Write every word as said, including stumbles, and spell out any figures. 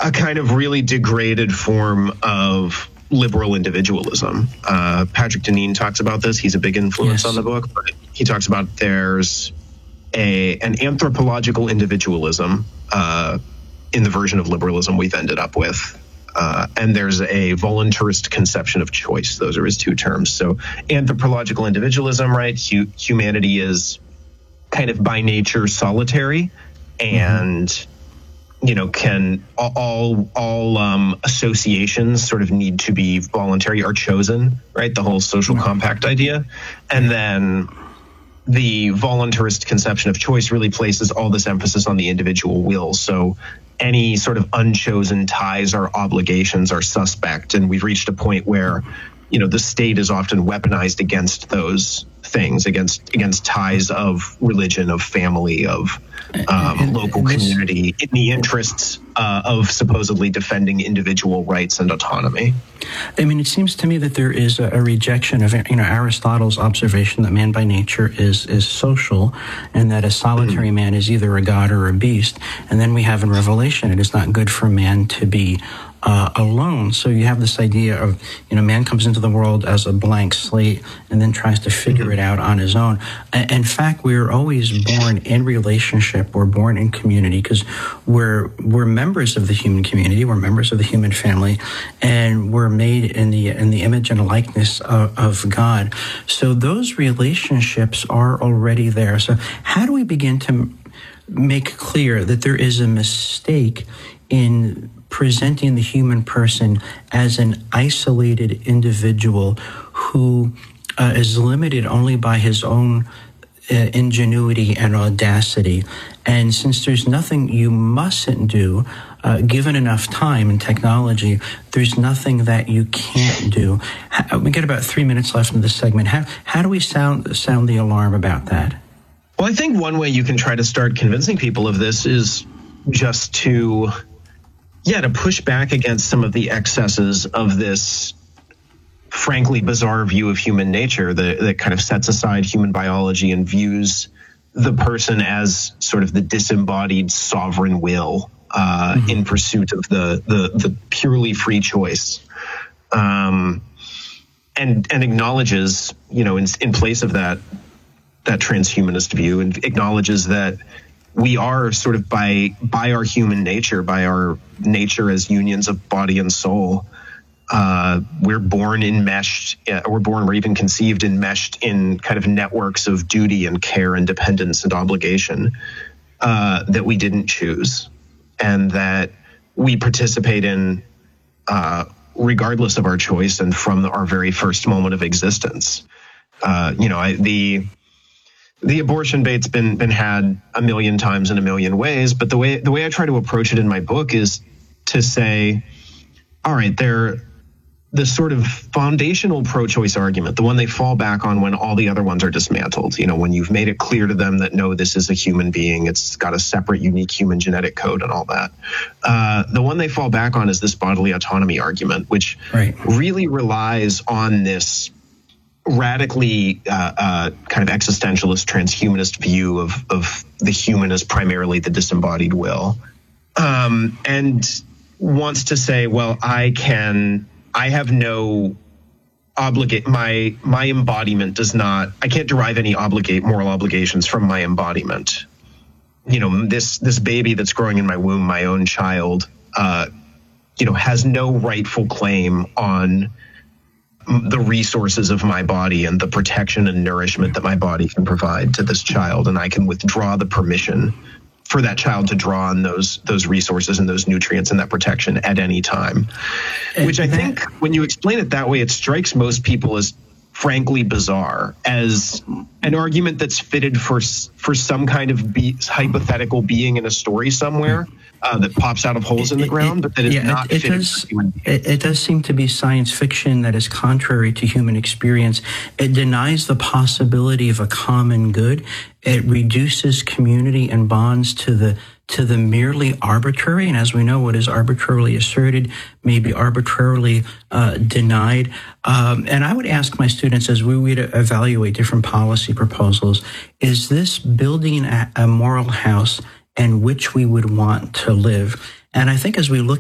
a kind of really degraded form of liberal individualism. Uh, Patrick Deneen talks about this. He's a big influence Yes. on the book, but he talks about there's a an anthropological individualism uh, in the version of liberalism we've ended up with. Uh, and there's a voluntarist conception of choice. Those are his two terms. So anthropological individualism, right? Hu- humanity is kind of by nature solitary, and mm-hmm. you know, can all all um, associations sort of need to be voluntary or chosen, right? The whole social mm-hmm. compact idea. And then the voluntarist conception of choice really places all this emphasis on the individual will. So any sort of unchosen ties or obligations are suspect. And we've reached a point where, you know, the state is often weaponized against those things, against against ties of religion, of family, of um, and, local and this, community, in the interests uh, of supposedly defending individual rights and autonomy. I mean, it seems to me that there is a, a rejection of, you know, Aristotle's observation that man by nature is is social, and that a solitary mm-hmm. man is either a god or a beast. And then we have in Revelation, it is not good for man to be Uh, alone. So you have this idea of, you know, man comes into the world as a blank slate and then tries to figure mm-hmm. it out on his own. In fact, we are always born in relationship. We're born in community because we're we're members of the human community. We're members of the human family, and we're made in the in the image and likeness of, of God. So those relationships are already there. So how do we begin to make clear that there is a mistake in presenting the human person as an isolated individual who uh, is limited only by his own uh, ingenuity and audacity? And since there's nothing you mustn't do, uh, given enough time and technology, there's nothing that you can't do. How, we got about three minutes left in this segment. How, how do we sound sound the alarm about that? Well, I think one way you can try to start convincing people of this is just to Yeah, to push back against some of the excesses of this frankly bizarre view of human nature that, that kind of sets aside human biology and views the person as sort of the disembodied sovereign will uh, mm-hmm. in pursuit of the, the, the purely free choice. Um, and, and acknowledges, you know, in, in place of that, that transhumanist view, and acknowledges that we are sort of by by our human nature, by our nature as unions of body and soul, uh, we're born enmeshed, uh, we're born or even conceived enmeshed in kind of networks of duty and care and dependence and obligation uh, that we didn't choose, and that we participate in uh, regardless of our choice and from our very first moment of existence. Uh, you know, I, the The abortion bait's been been had a million times in a million ways, but the way the way I try to approach it in my book is to say, all right, they're the sort of foundational pro-choice argument, the one they fall back on when all the other ones are dismantled. You know, when you've made it clear to them that no, this is a human being, it's got a separate, unique human genetic code and all that. Uh, the one they fall back on is this bodily autonomy argument, which right. really relies on this radically uh, uh, kind of existentialist, transhumanist view of, of the human as primarily the disembodied will, um, and wants to say, well, I can, I have no obligate, my my embodiment does not, I can't derive any obligate moral obligations from my embodiment. You know, this this baby that's growing in my womb, my own child, uh, you know, has no rightful claim on the resources of my body and the protection and nourishment that my body can provide to this child. And I can withdraw the permission for that child to draw on those those resources and those nutrients and that protection at any time. And Which I that, think when you explain it that way, it strikes most people as frankly bizarre, as an argument that's fitted for for some kind of be, hypothetical being in a story somewhere uh, that pops out of holes in the ground, it, but that is yeah, not it, it fitted does, for human beings. It, it does seem to be science fiction that is contrary to human experience. It denies the possibility of a common good. It reduces community and bonds to the to the merely arbitrary, and as we know, what is arbitrarily asserted may be arbitrarily uh, denied. Um, and I would ask my students, as we would evaluate different policy proposals, is this building a, a moral house in which we would want to live? And I think as we look